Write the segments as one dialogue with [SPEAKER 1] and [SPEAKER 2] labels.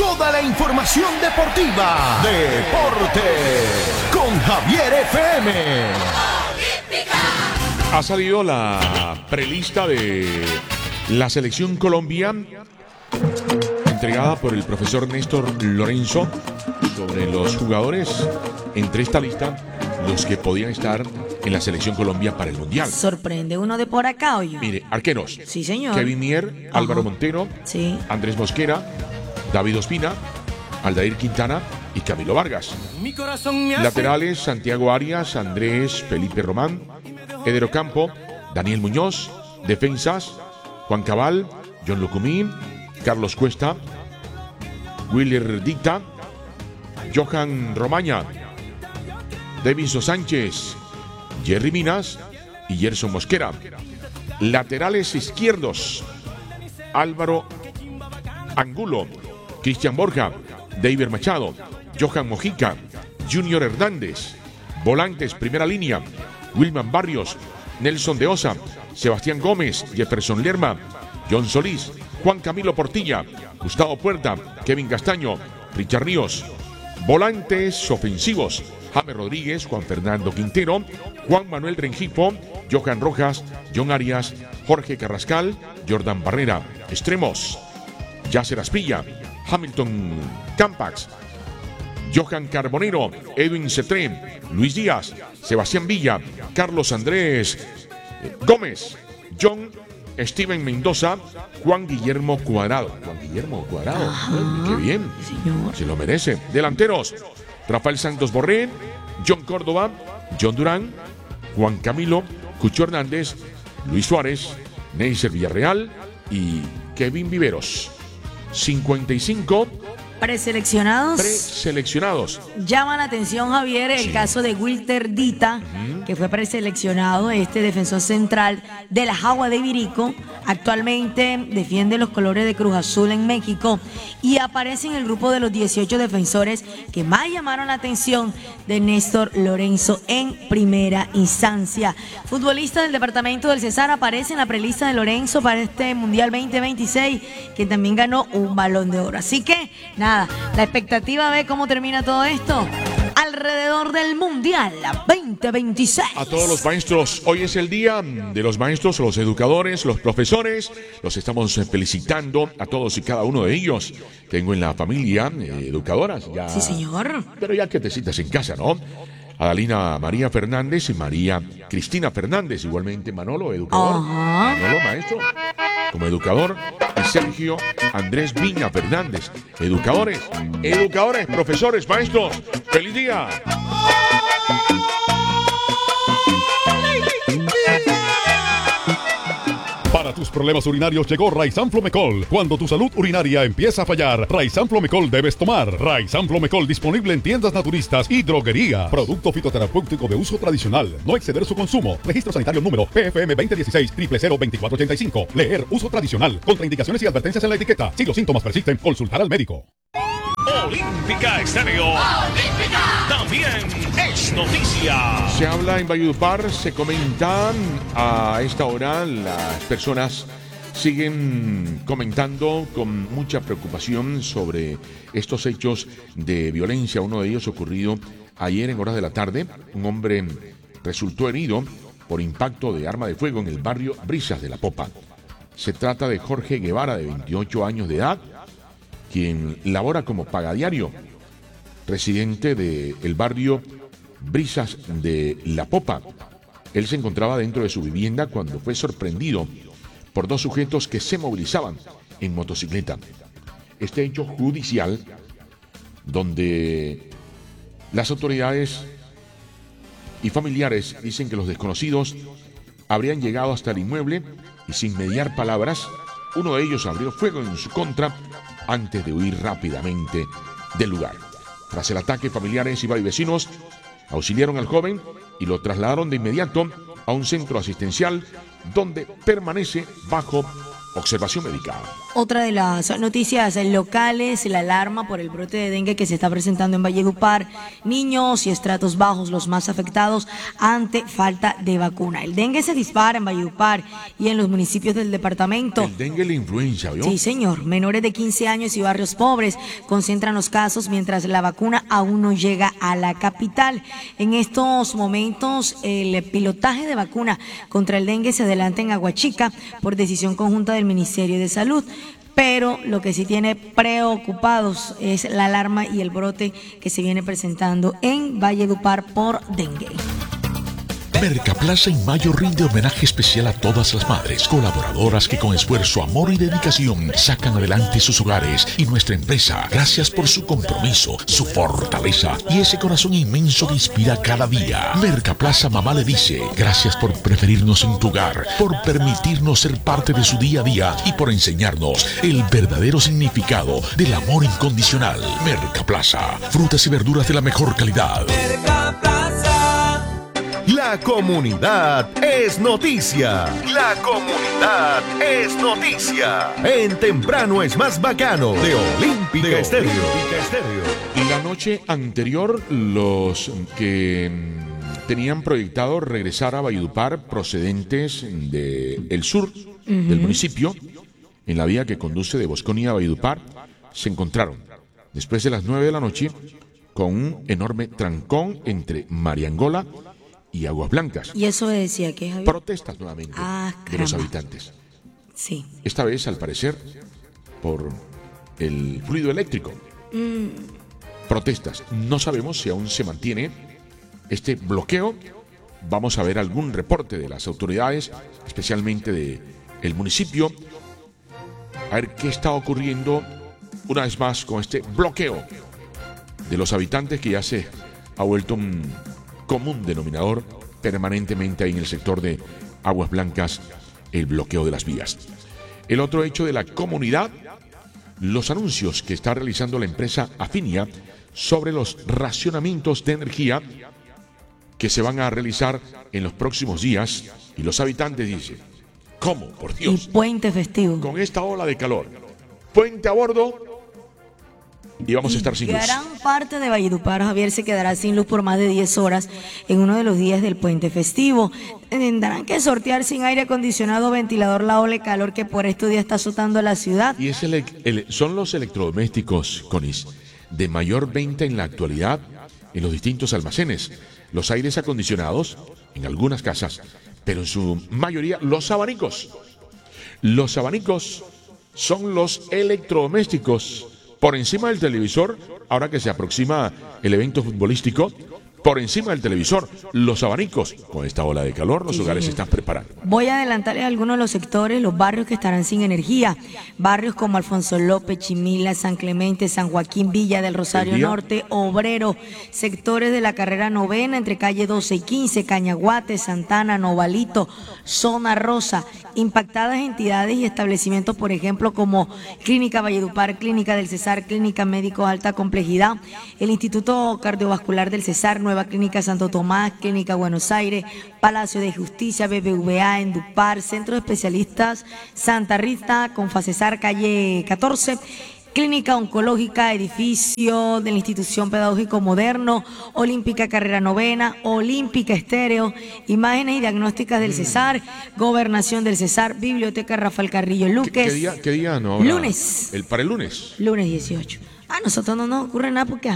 [SPEAKER 1] toda la información deportiva. Deportes con Javier FM.
[SPEAKER 2] Ha salido la prelista de la Selección Colombia, entregada por el profesor Néstor Lorenzo, sobre los jugadores entre esta lista, los que podían estar en la Selección Colombia para el Mundial.
[SPEAKER 3] Sorprende uno de por acá, oye.
[SPEAKER 2] Mire, arqueros.
[SPEAKER 3] Sí, señor.
[SPEAKER 2] Kevin Mier, Álvaro Montero,
[SPEAKER 3] sí.
[SPEAKER 2] Andrés Mosquera, David Ospina, Aldair Quintana y Camilo Vargas. Laterales, Santiago Arias, Andrés Felipe Román, Eder Ocampo, Daniel Muñoz. Defensas, Juan Cabal, John Lucumí, Carlos Cuesta, Willer Dicta, Johan Romaña, Devinson Sánchez, Jerry Minas y Gerson Mosquera. Laterales izquierdos, Álvaro Angulo, Cristian Borja, David Machado, Johan Mojica, Junior Hernández. Volantes, primera línea, Wilman Barrios, Nelson de Osa, Sebastián Gómez, Jefferson Lerma, John Solís, Juan Camilo Portilla, Gustavo Puerta, Kevin Castaño, Richard Ríos. Volantes ofensivos, James Rodríguez, Juan Fernando Quintero, Juan Manuel Rengifo, Johan Rojas, John Arias, Jorge Carrascal, Jordan Barrera. Extremos, Yasser Aspilla, Hamilton Campax, Johan Carbonero, Edwin Cetré, Luis Díaz, Sebastián Villa, Carlos Andrés Gómez, John Steven Mendoza, Juan Guillermo Cuadrado. Qué bien,
[SPEAKER 3] señor.
[SPEAKER 2] Se lo merece. Delanteros, Rafael Santos Borré, John Córdoba, John Durán, Juan Camilo, Cucho Hernández, Luis Suárez, Neisser Villarreal y Kevin Viveros. 55 preseleccionados.
[SPEAKER 3] Llama la atención, Javier, el caso de Wilter Dita, que fue preseleccionado, este defensor central de la Jagua de Ibirico. Actualmente defiende los colores de Cruz Azul en México y aparece en el grupo de los 18 defensores que más llamaron la atención de Néstor Lorenzo en primera instancia. Futbolista del departamento del Cesar aparece en la prelista de Lorenzo para este Mundial 2026, que también ganó un Balón de Oro. Así que, nada, la expectativa de cómo termina todo esto alrededor del Mundial 2026.
[SPEAKER 2] A todos los maestros, hoy es el día de los maestros, los educadores, los profesores. Los estamos felicitando a todos y cada uno de ellos. Tengo en la familia educadoras ya.
[SPEAKER 3] Sí, señor.
[SPEAKER 2] Pero ya que te citas en casa, ¿no? Adalina María Fernández y María Cristina Fernández, igualmente Manolo, educador. Manolo, maestro, como educador. Y Sergio Andrés Viña Fernández, educadores, profesores, maestros. ¡Feliz día!
[SPEAKER 4] Para tus problemas urinarios llegó Raizan Flomecol. Cuando tu salud urinaria empieza a fallar, Raizan Flomecol debes tomar. Raizan Flomecol disponible en tiendas naturistas y droguería. Producto fitoterapéutico de uso tradicional. No exceder su consumo. Registro sanitario número PFM 2016-002485. Leer uso tradicional. Contraindicaciones y advertencias en la etiqueta. Si los síntomas persisten, consultar al médico.
[SPEAKER 5] Olímpica Estéreo. Olímpica también es noticia.
[SPEAKER 2] Se habla en Valledupar, se comentan a esta hora, las personas siguen comentando con mucha preocupación sobre estos hechos de violencia. Uno de ellos ocurrido ayer en horas de la tarde. Un hombre resultó herido por impacto de arma de fuego en el barrio Brisas de la Popa. Se trata de Jorge Guevara, de 28 años de edad, quien labora como pagadiario, residente del barrio Brisas de la Popa. Él se encontraba dentro de su vivienda cuando fue sorprendido por dos sujetos que se movilizaban en motocicleta. Este hecho judicial, donde las autoridades y familiares dicen que los desconocidos habrían llegado hasta el inmueble y, sin mediar palabras, uno de ellos abrió fuego en su contra antes de huir rápidamente del lugar. Tras el ataque, familiares y vecinos auxiliaron al joven y lo trasladaron de inmediato a un centro asistencial donde permanece bajo observación médica.
[SPEAKER 3] Otra de las noticias locales, la alarma por el brote de dengue que se está presentando en Valledupar. Niños y estratos bajos los más afectados ante falta de vacuna. El dengue se dispara en Valledupar y en los municipios del departamento.
[SPEAKER 2] El dengue y la influenza, ¿vio?
[SPEAKER 3] Sí, señor. Menores de 15 años y barrios pobres concentran los casos mientras la vacuna aún no llega a la capital. En estos momentos, el pilotaje de vacuna contra el dengue se adelanta en Aguachica por decisión conjunta del Ministerio de Salud. Pero lo que sí tiene preocupados es la alarma y el brote que se viene presentando en Valledupar por dengue.
[SPEAKER 6] Mercaplaza en mayo rinde homenaje especial a todas las madres, colaboradoras que con esfuerzo, amor y dedicación sacan adelante sus hogares y nuestra empresa. Gracias por su compromiso, su fortaleza y ese corazón inmenso que inspira cada día. Mercaplaza Mamá le dice, gracias por preferirnos en tu hogar, por permitirnos ser parte de su día a día y por enseñarnos el verdadero significado del amor incondicional. Mercaplaza, frutas y verduras de la mejor calidad.
[SPEAKER 1] La comunidad es noticia. La comunidad es noticia. En Temprano es más bacano de Olímpica Estéreo.
[SPEAKER 2] La noche anterior, los que tenían proyectado regresar a Valledupar procedentes del sur del municipio, en la vía que conduce de Bosconia a Valledupar, se encontraron después de las 9 de la noche con un enorme trancón entre Mariangola y Aguas Blancas.
[SPEAKER 3] ¿Y eso decía que Javier?
[SPEAKER 2] Protestas nuevamente de los habitantes.
[SPEAKER 3] Sí.
[SPEAKER 2] Esta vez, al parecer, por el fluido eléctrico. Protestas. No sabemos si aún se mantiene este bloqueo. Vamos a ver algún reporte de las autoridades, especialmente del municipio, a ver qué está ocurriendo una vez más con este bloqueo de los habitantes que ya se ha vuelto un común denominador permanentemente ahí en el sector de Aguas Blancas, el bloqueo de las vías. El otro hecho de la comunidad, los anuncios que está realizando la empresa Afinia sobre los racionamientos de energía que se van a realizar en los próximos días, y los habitantes dicen, ¿cómo? Por Dios.
[SPEAKER 3] Y puente festivo.
[SPEAKER 2] Con esta ola de calor, puente a bordo, y vamos a estar sin luz.
[SPEAKER 3] Gran parte de Valledupar, Javier, se quedará sin luz por más de 10 horas en uno de los días del puente festivo. Tendrán que sortear sin aire acondicionado o ventilador la ola de calor que por estos días está azotando la ciudad.
[SPEAKER 2] Y son los electrodomésticos, Conis, de mayor venta en la actualidad en los distintos almacenes. Los aires acondicionados, en algunas casas, pero en su mayoría los abanicos. Los abanicos son los electrodomésticos. Por encima del televisor, ahora que se aproxima el evento futbolístico, por encima del televisor, los abanicos. Con esta ola de calor, los hogares se están preparando.
[SPEAKER 3] Voy a adelantarles algunos de los sectores, los barrios que estarán sin energía. Barrios como Alfonso López, Chimila, San Clemente, San Joaquín, Villa del Rosario Norte, Obrero. Sectores de la carrera novena entre calle 12 y 15, Cañaguate, Santana, Novalito, Zona Rosa. Impactadas entidades y establecimientos, por ejemplo, como Clínica Valledupar, Clínica del Cesar, Clínica Médicos Alta Complejidad, el Instituto Cardiovascular del Cesar, Nueva Clínica Santo Tomás, Clínica Buenos Aires, Palacio de Justicia, BBVA, Endupar, Centro de Especialistas Santa Rita, Confacesar, calle 14, Clínica Oncológica, edificio del Institución Pedagógico Moderno, Olímpica Carrera Novena, Olímpica Estéreo, Imágenes y Diagnósticas del Cesar, Gobernación del Cesar, Biblioteca Rafael Carrillo Luques.
[SPEAKER 2] ¿Qué día no habrá?
[SPEAKER 3] Lunes.
[SPEAKER 2] Para el lunes.
[SPEAKER 3] Lunes 18. Nosotros no nos ocurre nada porque,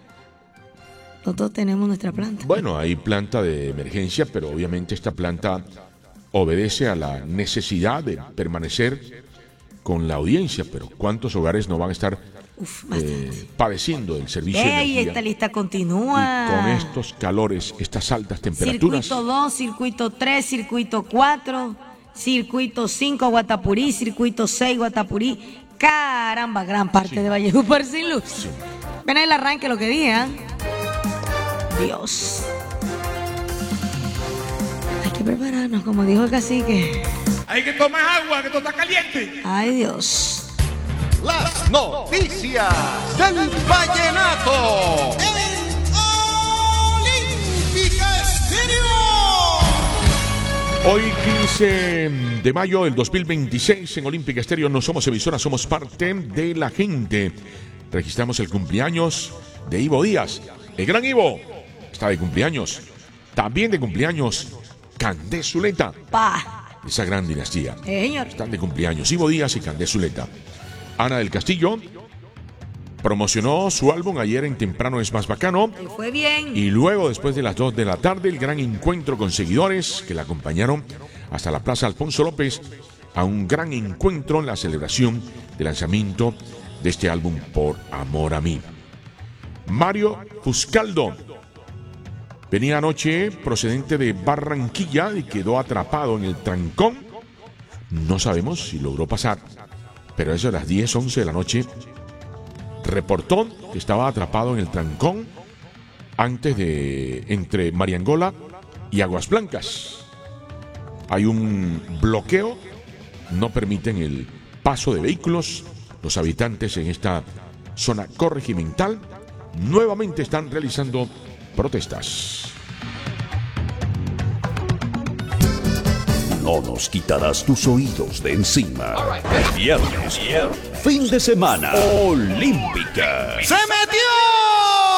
[SPEAKER 3] nosotros tenemos nuestra planta.
[SPEAKER 2] Bueno, hay planta de emergencia, pero obviamente esta planta obedece a la necesidad de permanecer con la audiencia, pero ¿cuántos hogares no van a estar padeciendo del servicio de energía?
[SPEAKER 3] Esta lista continúa.
[SPEAKER 2] Y con estos calores, estas altas temperaturas.
[SPEAKER 3] Circuito 2, circuito 3, circuito 4, circuito 5, Guatapurí, circuito 6, Guatapurí. Caramba, gran parte de Valledupar sin luz. Sí. Ven el arranque, lo que dije, Dios. Hay que prepararnos, como dijo el cacique.
[SPEAKER 5] Hay que tomar agua, que esto está caliente.
[SPEAKER 3] Ay, Dios.
[SPEAKER 1] Las noticias del vallenato.
[SPEAKER 7] En Olímpica Estéreo.
[SPEAKER 2] Hoy 15 de mayo del 2026 en Olímpica Estéreo no somos emisora, somos parte de la gente. Registramos el cumpleaños de Ivo Díaz. El gran Ivo está de cumpleaños. También de cumpleaños Candé Zuleta. Esa gran dinastía.
[SPEAKER 3] Señor.
[SPEAKER 2] Están de cumpleaños Ivo Díaz y Candé Zuleta. Ana del Castillo promocionó su álbum ayer en Temprano es Más Bacano.
[SPEAKER 3] Le fue bien.
[SPEAKER 2] Y luego, después de las 2 de la tarde, el gran encuentro con seguidores que la acompañaron hasta la Plaza Alfonso López a un gran encuentro en la celebración del lanzamiento de este álbum Por Amor a Mí. Mario Fuscaldo venía anoche procedente de Barranquilla y quedó atrapado en el trancón. No sabemos si logró pasar, pero eso a las 10, 11 de la noche reportó que estaba atrapado en el trancón entre Mariangola y Aguas Blancas. Hay un bloqueo, no permiten el paso de vehículos. Los habitantes en esta zona corregimental nuevamente están realizando protestas.
[SPEAKER 7] No nos quitarás tus oídos de encima. Viernes, fin de semana, Olímpica.
[SPEAKER 8] ¡Se me